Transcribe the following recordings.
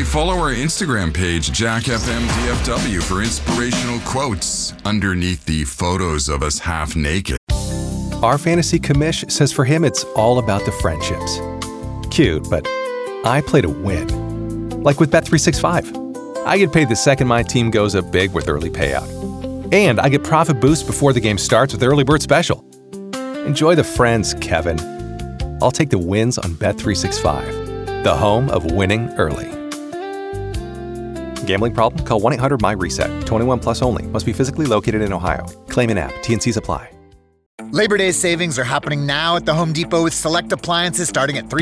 Hey, follow our Instagram page, JackFMDFW, for inspirational quotes underneath the photos of us half naked. Our fantasy commish says for him it's all about the friendships. Cute, but I play to win. Like with Bet365. I get paid the second my team goes up big with early payout. And I get profit boost before the game starts with Early Bird Special. Enjoy the friends, Kevin. I'll take the wins on Bet365, the home of winning early. Gambling problem? Call 1-800-MY-RESET. 21 plus only. Must be physically located in Ohio. Claim in app. T&Cs apply. Labor Day savings are happening now at the Home Depot with select appliances starting at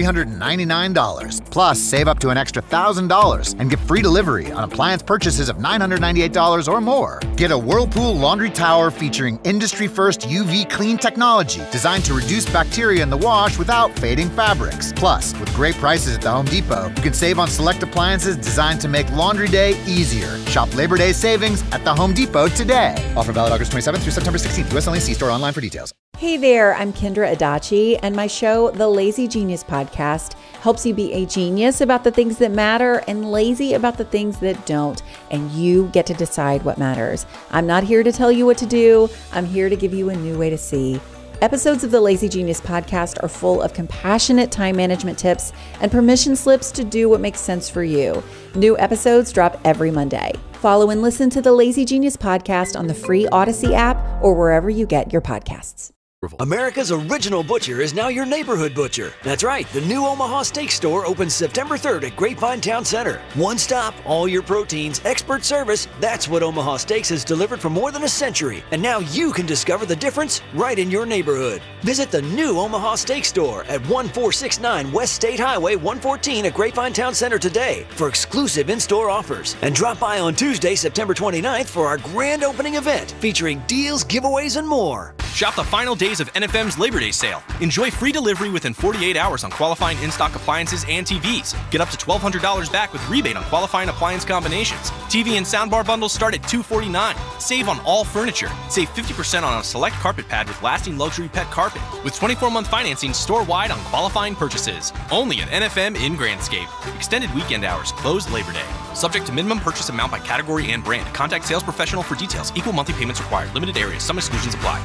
$399. Plus, save up to an extra $1,000 and get free delivery on appliance purchases of $998 or more. Get a Whirlpool laundry tower featuring industry-first UV clean technology designed to reduce bacteria in the wash without fading fabrics. Plus, with great prices at the Home Depot, you can save on select appliances designed to make laundry day easier. Shop Labor Day savings at the Home Depot today. Offer valid August 27th through September 16th. US only. See store online for details. Hey there, I'm Kendra Adachi, and my show, The Lazy Genius Podcast, helps you be a genius about the things that matter and lazy about the things that don't, and you get to decide what matters. I'm not here to tell you what to do. I'm here to give you a new way to see. Episodes of the Lazy Genius Podcast are full of compassionate time management tips and permission slips to do what makes sense for you. New episodes drop every Monday. Follow and listen to the Lazy Genius Podcast on the free Odyssey app or wherever you get your podcasts. America's original butcher is now your neighborhood butcher. That's right, the new Omaha Steak Store opens September 3rd at Grapevine Town Center. One stop, all your proteins, expert service. That's what Omaha Steaks has delivered for more than a century. And now you can discover the difference right in your neighborhood. Visit the new Omaha Steak Store at 1469 West State Highway 114 at Grapevine Town Center today for exclusive in-store offers. And drop by on Tuesday, September 29th for our grand opening event featuring deals, giveaways, and more. Shop the final days of NFM's Labor Day sale. Enjoy free delivery within 48 hours on qualifying in-stock appliances and TVs. Get up to $1,200 back with rebate on qualifying appliance combinations. TV and soundbar bundles start at $249. Save on all furniture. Save 50% on a select carpet pad with lasting luxury pet carpet. With 24-month financing store-wide on qualifying purchases. Only at NFM in Grandscape. Extended weekend hours. Closed Labor Day. Subject to minimum purchase amount by category and brand. Contact sales professional for details. Equal monthly payments required. Limited areas. Some exclusions apply.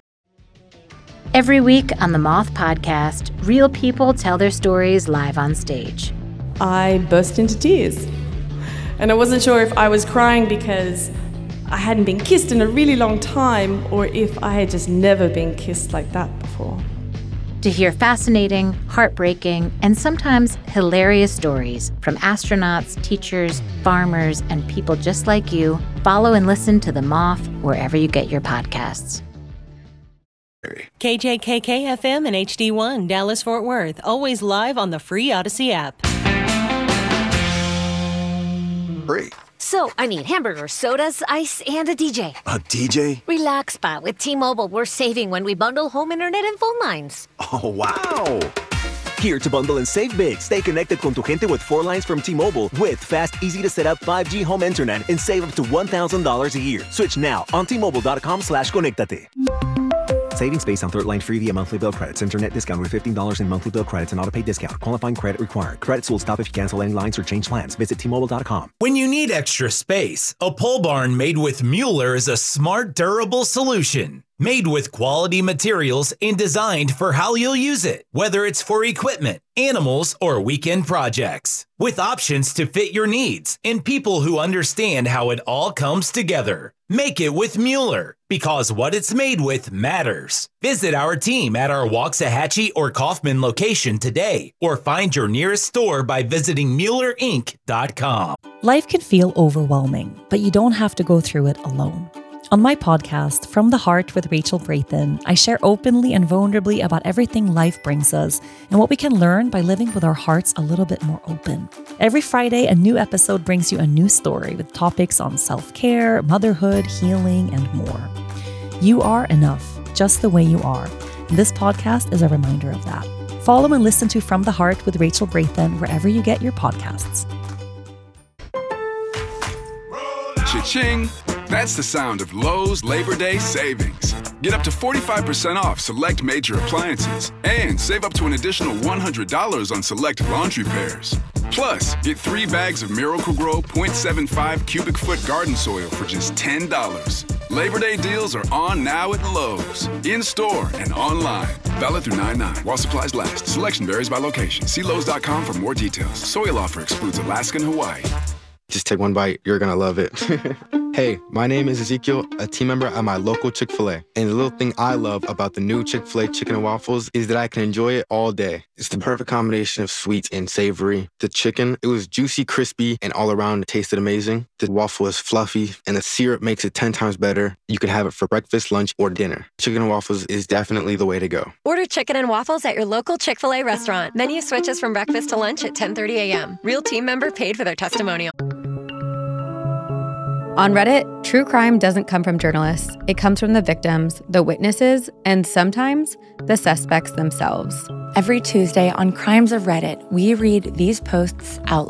Every week on the Moth Podcast, real people tell their stories live on stage. I burst into tears. And I wasn't sure if I was crying because I hadn't been kissed in a really long time or if I had just never been kissed like that before. To hear fascinating, heartbreaking, and sometimes hilarious stories from astronauts, teachers, farmers, and people just like you, follow and listen to The Moth wherever you get your podcasts. KJKK-FM and HD1, Dallas-Fort Worth. Always live on the free Odyssey app. Free. So, I need hamburgers, sodas, ice, and a DJ. A DJ? Relax, Pa. With T-Mobile, we're saving when we bundle home internet and phone lines. Oh, wow! Here to bundle and save big. Stay connected con tu gente with 4 lines from T-Mobile with fast, easy-to-set-up 5G home internet and save up to $1,000 a year. Switch now on T-Mobile.com/conectate. Savings based on third line free via monthly bill credits. Internet discount with $15 in monthly bill credits and auto pay discount. Qualifying credit required. Credits will stop if you cancel any lines or change plans. Visit T-Mobile.com. When you need extra space, a pole barn made with Mueller is a smart, durable solution. Made with quality materials and designed for how you'll use it, whether it's for equipment, animals, or weekend projects. With options to fit your needs and people who understand how it all comes together. Make it with Mueller, because what it's made with matters. Visit our team at our Waxahachie or Kaufman location today, or find your nearest store by visiting MuellerInc.com. Life can feel overwhelming, but you don't have to go through it alone. On my podcast, From the Heart with Rachel Brathen, I share openly and vulnerably about everything life brings us and what we can learn by living with our hearts a little bit more open. Every Friday, a new episode brings you a new story with topics on self-care, motherhood, healing, and more. You are enough, just the way you are. And this podcast is a reminder of that. Follow and listen to From the Heart with Rachel Brathen wherever you get your podcasts. Cha-ching! That's the sound of Lowe's Labor Day savings. Get up to 45% off select major appliances and save up to an additional $100 on select laundry pairs. Plus, get 3 bags of Miracle-Gro 0.75 cubic foot garden soil for just $10. Labor Day deals are on now at Lowe's. In-store and online. Valid through 9/9 while supplies last. Selection varies by location. See Lowe's.com for more details. Soil offer excludes Alaska and Hawaii. Just take one bite. You're going to love it. Hey, my name is Ezekiel, a team member at my local Chick-fil-A. And the little thing I love about the new Chick-fil-A chicken and waffles is that I can enjoy it all day. It's the perfect combination of sweet and savory. The chicken, it was juicy, crispy, and all around it tasted amazing. The waffle is fluffy, and the syrup makes it 10 times better. You can have it for breakfast, lunch, or dinner. Chicken and waffles is definitely the way to go. Order chicken and waffles at your local Chick-fil-A restaurant. Menu switches from breakfast to lunch at 10:30 a.m. Real team member paid for their testimonial. On Reddit, true crime doesn't come from journalists. It comes from the victims, the witnesses, and sometimes the suspects themselves. Every Tuesday on Crimes of Reddit, we read these posts out